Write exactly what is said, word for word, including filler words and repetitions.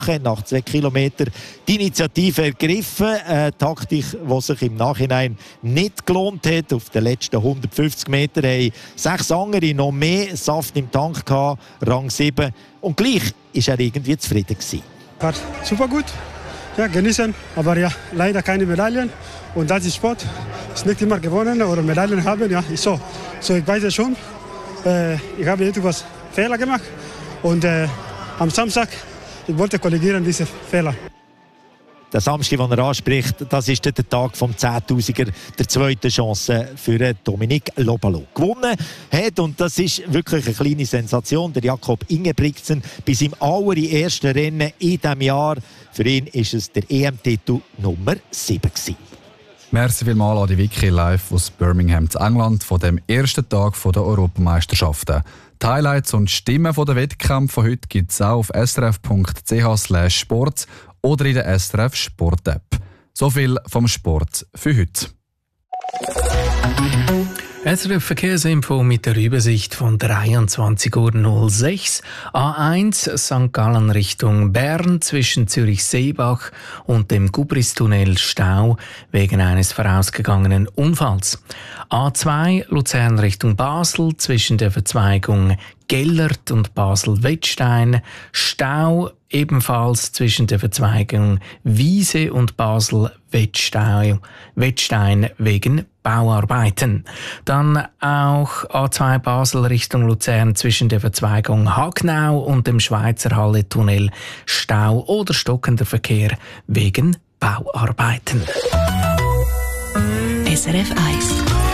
nach zwei Kilometern die Initiative ergriffen. Eine Taktik, die sich im Nachhinein nicht gelohnt hat. Auf den letzten hundertfünfzig Metern haben sechs andere noch mehr Saft im Tank gehabt, Rang sieben. Und gleich war er irgendwie zufrieden gewesen. War super gut. Ja, genießen, aber ja, leider keine Medaillen. Und das ist Sport. Ist nicht immer gewonnen oder Medaillen haben. Ja, ist so. So, ich weiß es schon. Äh, ich habe etwas Fehler gemacht. Und äh, am Samstag, ich wollte korrigieren diese Fehler. Der Samstag, den er anspricht, das ist der Tag vom Zehntausiger, der zweite Chance für Dominik Lobalu. Gewonnen hat, und das ist wirklich eine kleine Sensation, der Jakob Ingebrigtsen bei seinem allerersten Rennen in diesem Jahr. Für ihn ist es der E M-Titel Nummer sieben gewesen. Merci vielmals an die Wiki live aus Birmingham zu England von dem ersten Tag der Europameisterschaften. Die Highlights und Stimmen der Wettkämpfe von heute gibt es auch auf srf.ch slash sport oder in der S R F Sport App. So viel vom Sport für heute. S R F Verkehrsinfo mit der Übersicht von dreiundzwanzig Uhr null sechs. A eins Sankt Gallen Richtung Bern zwischen Zürich-Seebach und dem Gubristunnel Stau wegen eines vorausgegangenen Unfalls. A zwei Luzern Richtung Basel zwischen der Verzweigung Gellert und Basel-Wettstein. Stau ebenfalls zwischen der Verzweigung Wiese und Basel-Wettstein Wettstein wegen Bauarbeiten. Dann auch A zwei Basel Richtung Luzern zwischen der Verzweigung Hagnau und dem Schweizer Halle-Tunnel Stau oder stockender Verkehr wegen Bauarbeiten. S R F eins